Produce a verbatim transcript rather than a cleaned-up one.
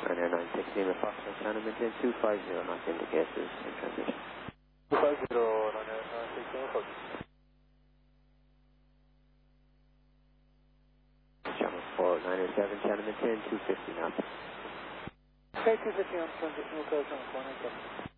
Ryanair nine six Lima Foxtrot, Channel maintain two five zero, not indicators in transition. two five zero, Ryanair nine six Lima Foxtrot. Channel four nine seven, Channel maintain two fifty knots. Okay, two fifty on transition, we'll go channel four nine seven.